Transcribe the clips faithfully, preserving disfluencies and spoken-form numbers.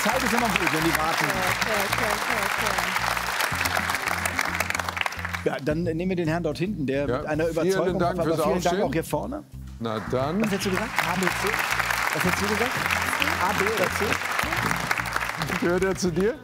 Zeit ist immer gut, wenn die warten. Okay, okay, okay, okay. Ja, dann nehmen wir den Herrn dort hinten, der Ja, mit einer vielen Überzeugung Dank aber fürs vielen Dank Aufstehen. auch hier vorne. Na dann. Was hättest du gesagt? A, B, C? Was hättest du gesagt? A, B oder C? Gehört er zu dir?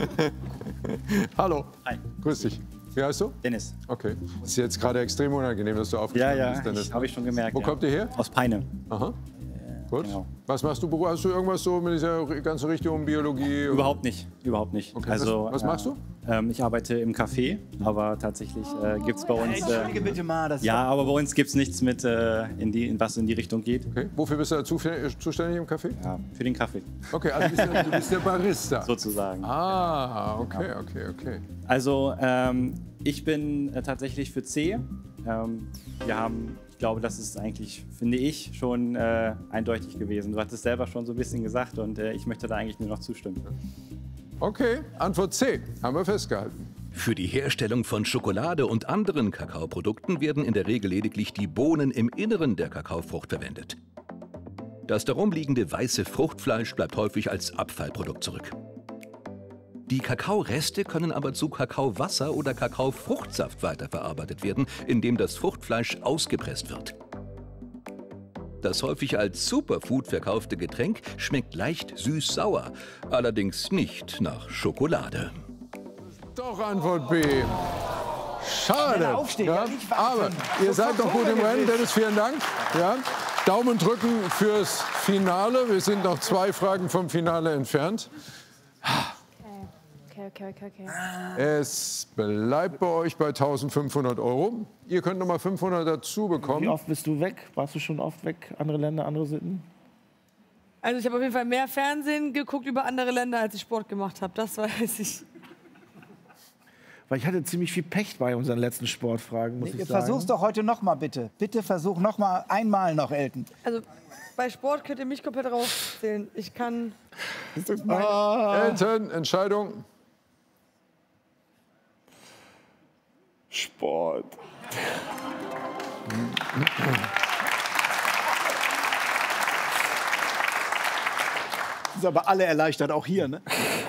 Hallo. Hi. Grüß dich. Wie heißt du? Dennis. Okay. Es ist jetzt gerade extrem unangenehm, dass du aufgestanden Ja, ja, bist, Dennis. ich- hab ich schon gemerkt, Wo ja. kommt ihr her? Aus Peine. Aha. Gut. genau. Was machst du? Beruf? Hast du irgendwas so mit dieser ganzen Richtung Biologie? Überhaupt nicht, überhaupt nicht. Okay, Also, was- was machst du? Äh, ähm, ich arbeite im Café, aber tatsächlich äh, gibt es bei uns... Äh, Entschuldige bitte mal, das ja, aber bei uns gibt es nichts mit, äh, in die, in was in die Richtung geht. Okay. Wofür bist du da zuständig zuständig im Café? Ja, für den Kaffee Okay, also du bist der, du bist der Barista. sozusagen. Ah, okay, okay, okay. Also ähm, ich bin äh, tatsächlich für C. Ähm, wir haben, ich glaube, das ist eigentlich, finde ich, schon äh, eindeutig gewesen. Du hattest selber schon so ein bisschen gesagt und äh, ich möchte da eigentlich nur noch zustimmen. Okay, Antwort C. Haben wir festgehalten. Für die Herstellung von Schokolade und anderen Kakaoprodukten werden in der Regel lediglich die Bohnen im Inneren der Kakaofrucht verwendet. Das darum liegende weiße Fruchtfleisch bleibt häufig als Abfallprodukt zurück. Die Kakaoreste können aber zu Kakaowasser oder Kakaofruchtsaft weiterverarbeitet werden, indem das Fruchtfleisch ausgepresst wird. Das häufig als Superfood verkaufte Getränk schmeckt leicht süß-sauer, allerdings nicht nach Schokolade. Doch Antwort B. Schade. Schneller aufstehen, Ja, ja, nicht warten. aber ihr seid noch gut im Rennen. Dennis, vielen Dank. Ja, Daumen drücken fürs Finale. Wir sind noch zwei Fragen vom Finale entfernt. Okay, okay, okay, okay. Es bleibt bei euch bei eintausendfünfhundert Euro. Ihr könnt noch mal fünfhundert dazu Wie bekommen. oft bist du weg? Warst du schon oft weg? Andere Länder, andere Sitten? Also ich habe auf jeden Fall mehr Fernsehen geguckt über andere Länder, als ich Sport gemacht habe. Das weiß ich. Weil ich hatte ziemlich viel Pech bei unseren letzten Sportfragen, muss ich sagen. Versuch's doch heute noch mal, bitte. Bitte versuch noch mal einmal noch, Elton. Also bei Sport könnt ihr mich komplett raufzählen. Ich kann... Elton, Entscheidung. Sport. Sind aber alle erleichtert, auch hier, ne?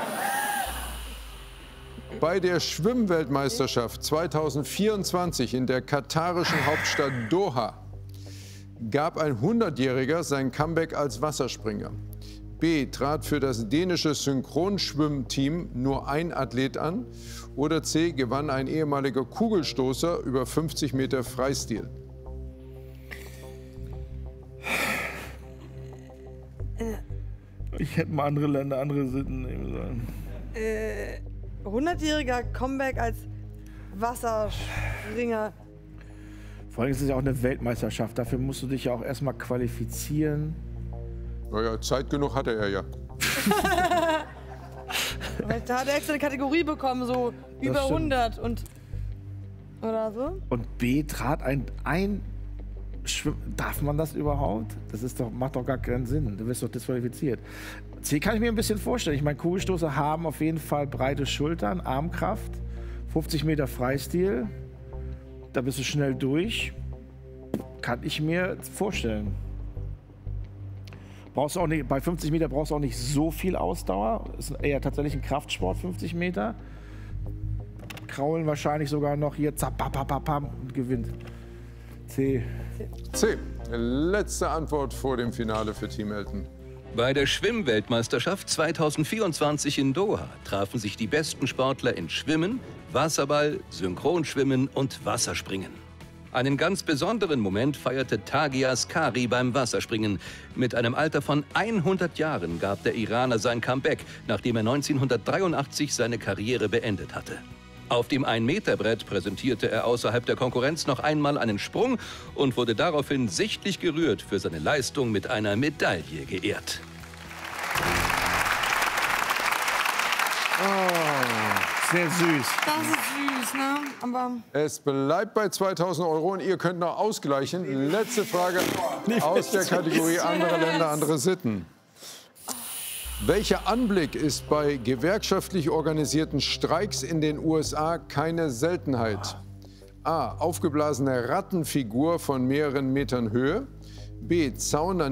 Bei der Schwimmweltmeisterschaft zweitausendvierundzwanzig in der katarischen Hauptstadt Doha gab ein hundertjähriger sein Comeback als Wasserspringer. B. Trat für das dänische Synchronschwimmteam nur ein Athlet an. Oder C. Gewann ein ehemaliger Kugelstoßer über fünfzig Meter Freistil. Ich hätte mal andere Länder, andere Sitten nehmen sollen. Äh, hundertjähriger Comeback als Wasserspringer. Vor allem ist es ja auch eine Weltmeisterschaft. Dafür musst du dich ja auch erstmal qualifizieren. Naja, Zeit genug hatte er ja. Da hat er extra eine Kategorie bekommen, so über stimmt. hundert und oder so. Und B trat ein, ein Schwimm. Darf man das überhaupt? Das ist doch, macht doch gar keinen Sinn. Du wirst doch disqualifiziert. C kann ich mir ein bisschen vorstellen. Ich meine, Kugelstoßer haben auf jeden Fall breite Schultern, Armkraft, fünfzig Meter Freistil. Da bist du schnell durch. Kann ich mir vorstellen. Brauchst du auch nicht, bei fünfzig Meter brauchst du auch nicht so viel Ausdauer. Ist eher tatsächlich ein Kraftsport, fünfzig Meter. Kraulen wahrscheinlich sogar noch hier, zapapapapam und gewinnt. C. C. Letzte Antwort vor dem Finale für Team Elton. Bei der Schwimmweltmeisterschaft zweitausendvierundzwanzig in Doha trafen sich die besten Sportler in Schwimmen, Wasserball, Synchronschwimmen und Wasserspringen. Einen ganz besonderen Moment feierte Tagia Askari beim Wasserspringen. Mit einem Alter von hundert Jahren gab der Iraner sein Comeback, nachdem er neunzehnhundertdreiundachtzig seine Karriere beendet hatte. Auf dem ein-Meter-Brett präsentierte er außerhalb der Konkurrenz noch einmal einen Sprung und wurde daraufhin sichtlich gerührt für seine Leistung mit einer Medaille geehrt. Sehr süß. Das ist süß, ne? Aber Es bleibt bei zweitausend Euro und ihr könnt noch ausgleichen. Letzte Frage aus der Kategorie andere Länder, andere Sitten. Welcher Anblick ist bei gewerkschaftlich organisierten Streiks in den U S A keine Seltenheit? A. Aufgeblasene Rattenfigur von mehreren Metern Höhe. B. Zaun an